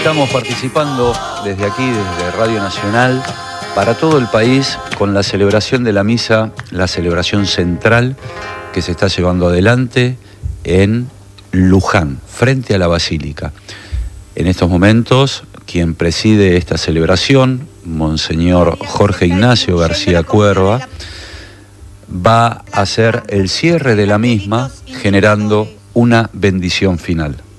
Estamos participando desde aquí, desde Radio Nacional, para todo el país, con la celebración de la misa, la celebración central que se está llevando adelante en Luján, frente a la Basílica. En estos momentos, quien preside esta celebración, Monseñor Jorge Ignacio García Cuerva, va a hacer el cierre de la misma, generando una bendición final.